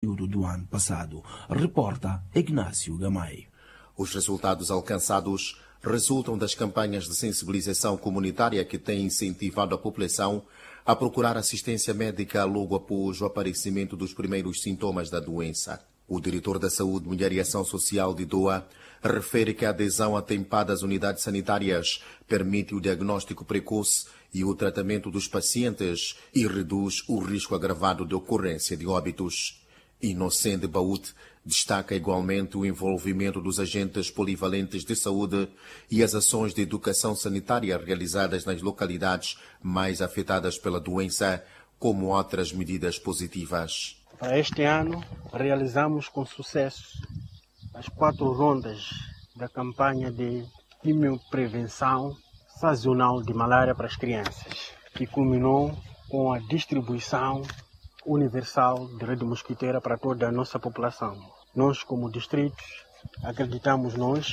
do ano passado. Reporta Ignácio Gamay. Os resultados alcançados resultam das campanhas de sensibilização comunitária que têm incentivado a população a procurar assistência médica logo após o aparecimento dos primeiros sintomas da doença. O diretor da Saúde, Mulher e Ação Social de Doa refere que a adesão atempada às unidades sanitárias permite o diagnóstico precoce e o tratamento dos pacientes e reduz o risco agravado de ocorrência de óbitos. Inocente Baúte destaca igualmente o envolvimento dos agentes polivalentes de saúde e as ações de educação sanitária realizadas nas localidades mais afetadas pela doença, como outras medidas positivas. Para este ano, realizamos com sucesso as 4 rondas da campanha de quimioprevenção sazonal de malária para as crianças, que culminou com a distribuição universal de rede mosquiteira para toda a nossa população. Nós, como distritos, acreditamos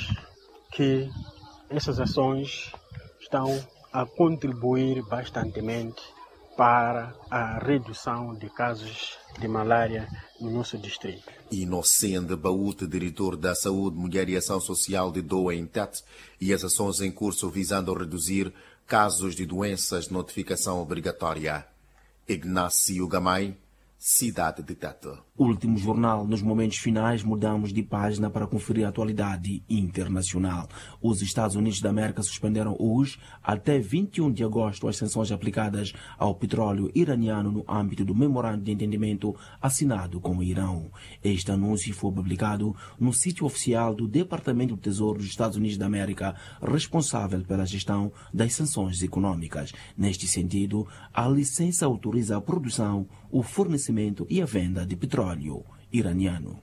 que essas ações estão a contribuir bastantemente para a redução de casos de malária no nosso distrito. Inocente Baúte, diretor da Saúde, Mulher e Ação Social de Doa em Tete, e as ações em curso visando reduzir casos de doenças de notificação obrigatória. Ignácio Gamay, Cidade de Tete. Último jornal. Nos momentos finais, mudamos de página para conferir a atualidade internacional. Os Estados Unidos da América suspenderam hoje, até 21 de agosto, as sanções aplicadas ao petróleo iraniano no âmbito do memorando de entendimento assinado com o Irão. Este anúncio foi publicado no sítio oficial do Departamento do Tesouro dos Estados Unidos da América, responsável pela gestão das sanções econômicas. Neste sentido, a licença autoriza a produção, o fornecimento e a venda de petróleo iraniano.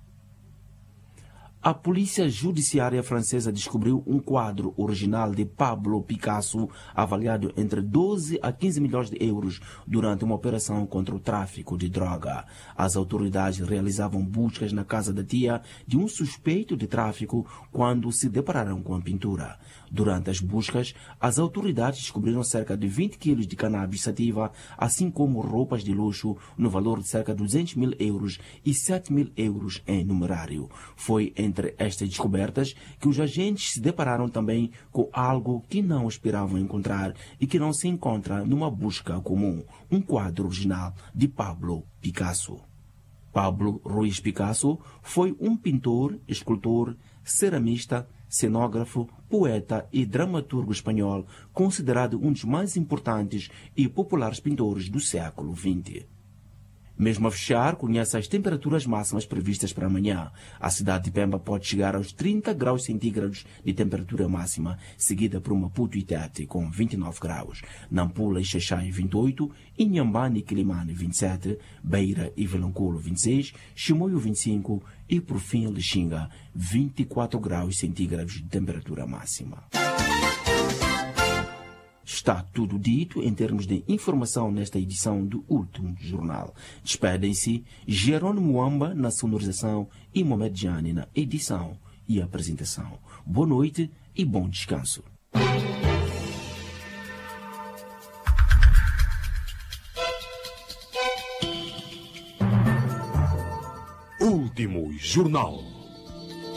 A polícia judiciária francesa descobriu um quadro original de Pablo Picasso avaliado entre 12 a 15 milhões de euros durante uma operação contra o tráfico de droga. As autoridades realizavam buscas na casa da tia de um suspeito de tráfico quando se depararam com a pintura. Durante as buscas, as autoridades descobriram cerca de 20 quilos de cannabis sativa, assim como roupas de luxo no valor de cerca de 200 mil euros e 7 mil euros em numerário. Foi entre estas descobertas que os agentes se depararam também com algo que não esperavam encontrar e que não se encontra numa busca comum, um quadro original de Pablo Picasso. Pablo Ruiz Picasso foi um pintor, escultor, ceramista, cenógrafo, poeta e dramaturgo espanhol, considerado um dos mais importantes e populares pintores do século XX. Mesmo a fechar, conhece as temperaturas máximas previstas para amanhã. A cidade de Pemba pode chegar aos 30 graus centígrados de temperatura máxima, seguida por Maputo e Tete, com 29 graus. Nampula e Xaxai, 28, Inhambane e Quilimane, 27, Beira e Vilanculo, 26, Chimoio, 25 e, por fim, Lixinga, 24 graus centígrados de temperatura máxima. Está tudo dito em termos de informação nesta edição do Último Jornal. Despedem-se Jerônimo Muamba na sonorização e Mohamed Jani na edição e apresentação. Boa noite e bom descanso. Último Jornal.